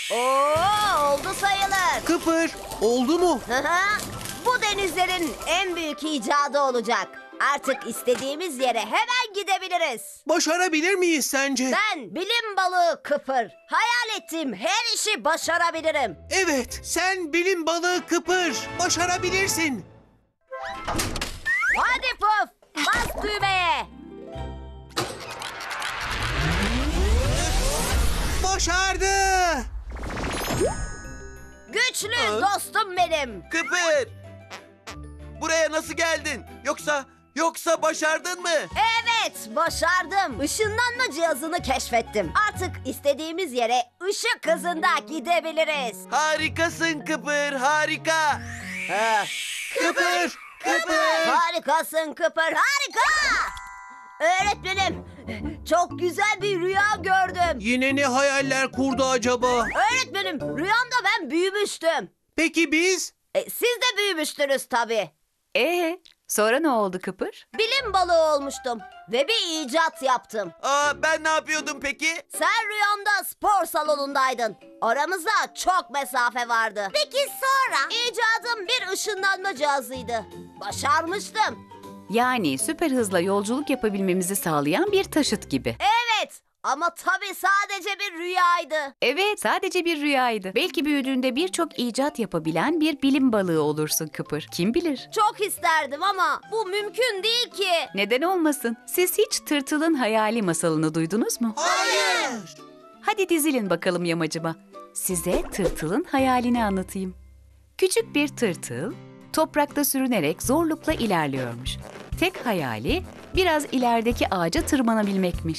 Oo, oldu sayılır. Kıpır, oldu mu? Hı hı. Bu denizlerin en büyük icadı olacak. Artık istediğimiz yere hemen gidebiliriz. Başarabilir miyiz sence? Ben bilim balığı Kıpır. Hayal ettiğim her işi başarabilirim. Evet, sen bilim balığı Kıpır. Başarabilirsin. Hadi Puf, bas düğmeye. Başardı. Güçlü dostum benim. Kıpır! Buraya nasıl geldin? Yoksa başardın mı? Evet, başardım. Işınlanma cihazını keşfettim. Artık istediğimiz yere ışık hızında gidebiliriz. Harikasın Kıpır, harika! Kıpır, Kıpır. Harikasın Kıpır, harika! Öğretmenim, çok güzel bir rüya gördüm. Yine ne hayaller kurdu acaba? Öğretmenim, rüyamda ben büyümüştüm. Peki biz? Siz de büyümüştünüz tabii. Sonra ne oldu Kıpır? Bilim balığı olmuştum ve bir icat yaptım. Ben ne yapıyordum peki? Sen rüyamda spor salonundaydın. Aramızda çok mesafe vardı. Peki sonra? İcadım bir ışınlanma cihazıydı. Başarmıştım. Yani süper hızla yolculuk yapabilmemizi sağlayan bir taşıt gibi. Evet ama tabii sadece bir rüyaydı. Evet, sadece bir rüyaydı. Belki büyüdüğünde birçok icat yapabilen bir bilim balığı olursun Kıpır. Kim bilir? Çok isterdim ama bu mümkün değil ki. Neden olmasın? Siz hiç Tırtıl'ın hayali masalını duydunuz mu? Hayır. Hadi dizilin bakalım yamacıma. Size Tırtıl'ın hayalini anlatayım. Küçük bir tırtıl, toprakta sürünerek zorlukla ilerliyormuş. Tek hayali biraz ilerideki ağaca tırmanabilmekmiş.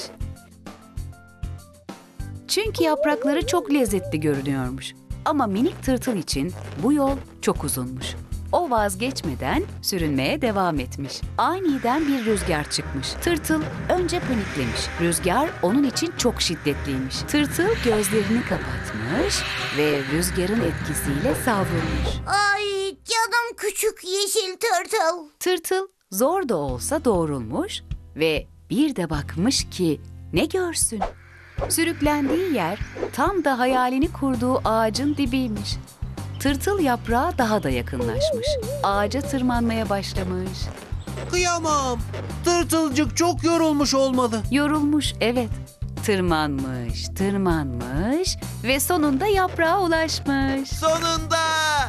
Çünkü yaprakları çok lezzetli görünüyormuş. Ama minik tırtıl için bu yol çok uzunmuş. O vazgeçmeden sürünmeye devam etmiş. Aniden bir rüzgar çıkmış. Tırtıl önce paniklemiş. Rüzgar onun için çok şiddetliymiş. Tırtıl gözlerini kapatmış ve rüzgarın etkisiyle savrulmuş. Ay canım küçük yeşil tırtıl. Tırtıl zor da olsa doğrulmuş ve bir de bakmış ki ne görsün? Sürüklendiği yer tam da hayalini kurduğu ağacın dibiymiş. Tırtıl yaprağa daha da yakınlaşmış. Ağaca tırmanmaya başlamış. Kıyamam. Tırtılcık çok yorulmuş olmalı. Yorulmuş, evet. Tırmanmış, tırmanmış ve sonunda yaprağa ulaşmış. Sonunda!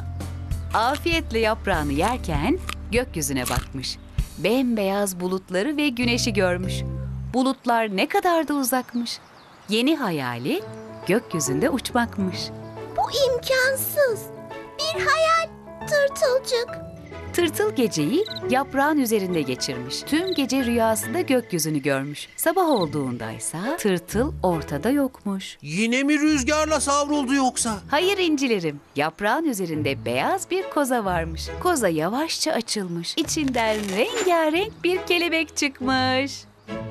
Afiyetle yaprağını yerken gökyüzüne bakmış. Bembeyaz bulutları ve güneşi görmüş. Bulutlar ne kadar da uzakmış. Yeni hayali gökyüzünde uçmakmış. Bu imkansız. Bir hayal tırtılcık. Tırtıl geceyi yaprağın üzerinde geçirmiş. Tüm gece rüyasında gökyüzünü görmüş. Sabah olduğundaysa tırtıl ortada yokmuş. Yine mi rüzgarla savruldu yoksa? Hayır incilerim, yaprağın üzerinde beyaz bir koza varmış. Koza yavaşça açılmış. İçinden rengarenk bir kelebek çıkmış.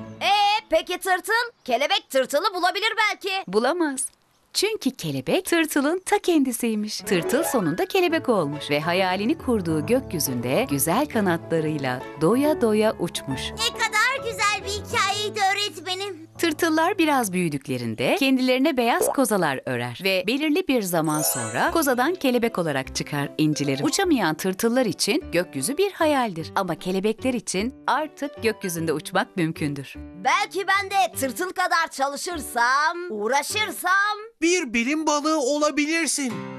Peki tırtıl? Kelebek tırtılı bulabilir belki. Bulamaz. Çünkü kelebek tırtılın ta kendisiymiş. Tırtıl sonunda kelebek olmuş ve hayalini kurduğu gökyüzünde güzel kanatlarıyla doya doya uçmuş. Ne kadar güzel bir hikayeydi öğretmenim. Tırtıllar biraz büyüdüklerinde kendilerine beyaz kozalar örer ve belirli bir zaman sonra kozadan kelebek olarak çıkar incilerim. Uçamayan tırtıllar için gökyüzü bir hayaldir ama kelebekler için artık gökyüzünde uçmak mümkündür. Belki ben de tırtıl kadar çalışırsam, uğraşırsam... Bir bilim balığı olabilirsin.